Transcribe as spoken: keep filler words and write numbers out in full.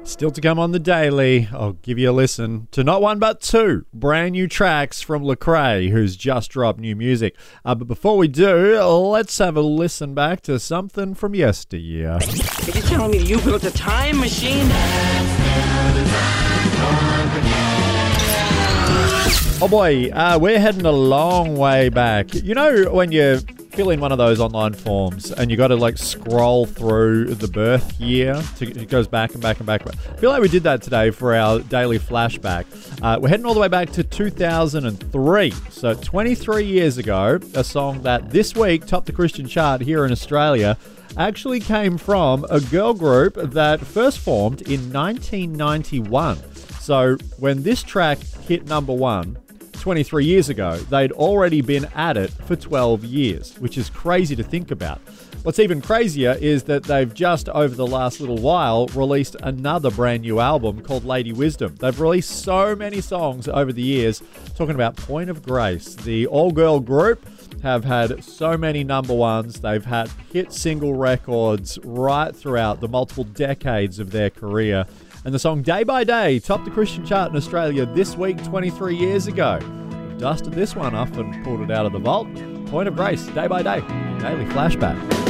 Still to come on the daily, I'll give you a listen to not one but two brand new tracks from Lecrae, who's just dropped new music. Uh, but before we do, let's have a listen back to something from yesteryear. Are you telling me you built a time machine? Oh boy, uh, we're heading a long way back. You know when you fill in one of those online forms and you got to like scroll through the birth year, to, it goes back and back and back. I feel like we did that today for our daily flashback. Uh, we're heading all the way back to two thousand three. So twenty-three years ago, a song that this week topped the Christian chart here in Australia actually came from a girl group that first formed in nineteen ninety-one. So when this track hit number one, twenty-three years ago, they'd already been at it for twelve years, which is crazy to think about. What's even crazier is that they've just, over the last little while, released another brand new album called Lady Wisdom. They've released so many songs over the years, talking about Point of Grace. The all-girl group have had so many number ones. They've had hit single records right throughout the multiple decades of their career. And the song Day by Day topped the Christian chart in Australia this week, twenty-three years ago. We've dusted this one off and pulled it out of the vault. Point of Grace, Day by Day, Daily Flashback.